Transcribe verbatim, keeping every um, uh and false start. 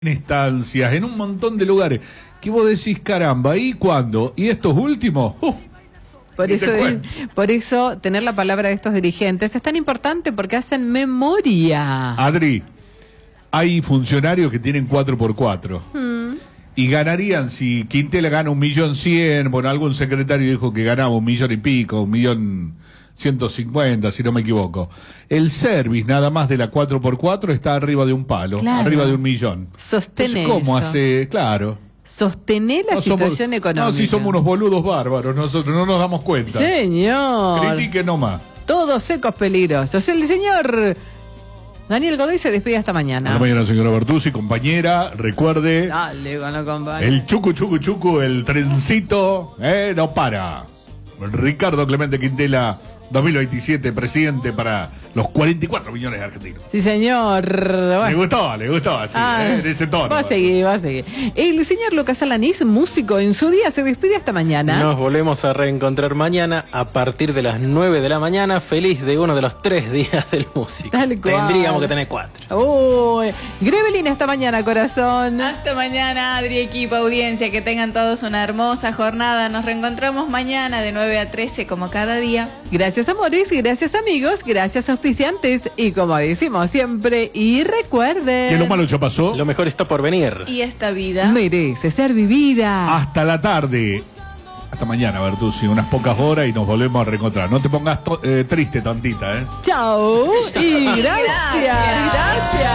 instancias, en un montón de lugares, que vos decís, caramba, ¿y cuándo? ¿Y estos últimos? Uf, por eso, es, por eso tener la palabra de estos dirigentes es tan importante, porque hacen memoria. Adri, hay funcionarios que tienen cuatro por cuatro. Mm. Y ganarían, si Quintela gana un millón cien, bueno, algún secretario dijo que ganaba un millón y pico, un millón ciento cincuenta, si no me equivoco. El service, nada más de la cuatro por cuatro, está arriba de un palo, claro, arriba de un millón. Sostener. ¿Cómo eso. hace? Claro. Sostener la no situación somos, económica. No, si somos unos boludos bárbaros, nosotros no nos damos cuenta. Señor. Critique nomás. Todos secos peligrosos. El señor Daniel Godoy se despide hasta mañana. Hasta mañana, señora Bertuzzi, compañera. Recuerde. Dale, con la compañera. El chucu, chucu, chucu, el trencito, eh, no para. Ricardo Clemente Quintela, dos mil veintisiete, presidente para los cuarenta y cuatro millones de argentinos. Sí, señor. Bueno. Le gustó, le gustó así, ah, eh, en ese tono. Va a seguir, va a seguir. El señor Lucas Alanís, músico, en su día se despide hasta mañana. Nos volvemos a reencontrar mañana a partir de las nueve de la mañana. Feliz de uno de los tres días del músico. Tal cual. Tendríamos que tener cuatro. Uy, Grevelin, hasta mañana, corazón. Hasta mañana, Adri, equipo, audiencia. Que tengan todos una hermosa jornada. Nos reencontramos mañana de nueve a trece, como cada día. Gracias, amores, gracias, amigos, gracias, auspiciantes. Y como decimos siempre, y recuerden que lo malo ya pasó. Lo mejor está por venir. Y esta vida merece ser vivida. Hasta la tarde. Hasta mañana, Bertuzzi, unas pocas horas y nos volvemos a reencontrar. No te pongas eh, triste, tantita, ¿eh? Chao y gracias. Gracias. gracias.